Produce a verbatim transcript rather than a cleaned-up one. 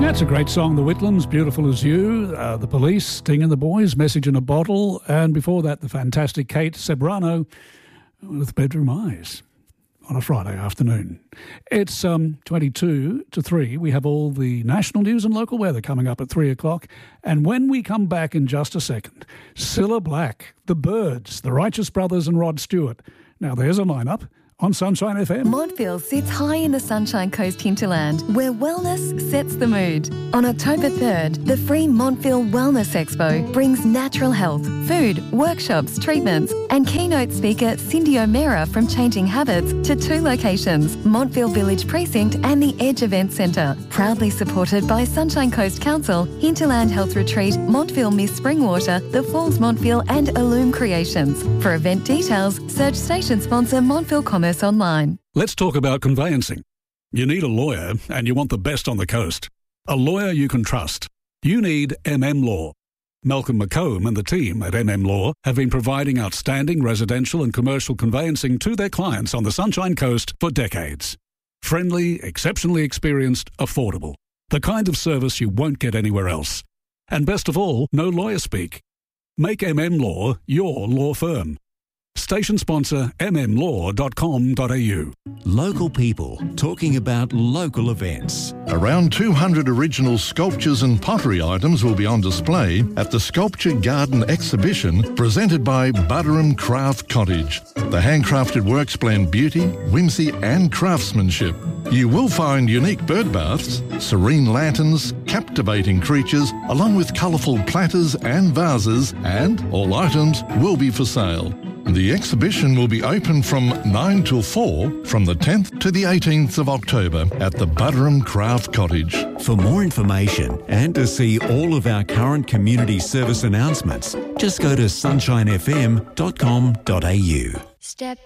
That's a great song, The Whitlams, Beautiful As You, uh, The Police, Sting and the Boys, Message in a Bottle, and before that, the fantastic Kate Ceberano with Bedroom Eyes on a Friday afternoon. It's um, twenty-two to three. We have all the national news and local weather coming up at three o'clock. And when we come back in just a second, Cilla Black, The Byrds, The Righteous Brothers and Rod Stewart. Now there's a lineup on Sunshine F M. Montville sits high in the Sunshine Coast hinterland, where wellness sets the mood. On October third, the free Montville Wellness Expo brings natural health, food, workshops, treatments, and keynote speaker Cindy O'Meara from Changing Habits to two locations, Montville Village Precinct and the Edge Event Centre. Proudly supported by Sunshine Coast Council, Hinterland Health Retreat, Montville Miss Springwater, The Falls Montville and Illume Creations. For event details, search station sponsor Montville Commerce online. Let's talk about conveyancing. You need a lawyer and you want the best on the coast. A lawyer you can trust. You need M M Law. Malcolm McComb and the team at M M Law have been providing outstanding residential and commercial conveyancing to their clients on the Sunshine Coast for decades. Friendly, exceptionally experienced, affordable. The kind of service you won't get anywhere else. And best of all, no lawyer speak. Make M M Law your law firm. Station sponsor m m law dot com dot a u. Local people talking about local events. Around two hundred original sculptures and pottery items will be on display at the Sculpture Garden exhibition presented by Buderim Craft Cottage. The handcrafted works blend beauty, whimsy and craftsmanship. You will find unique bird baths, serene lanterns, captivating creatures, along with colourful platters and vases, and all items will be for sale. The exhibition will be open from nine till four from the tenth to the eighteenth of October at the Buderim Craft Cottage. For more information and to see all of our current community service announcements, just go to sunshine f m dot com dot a u. Step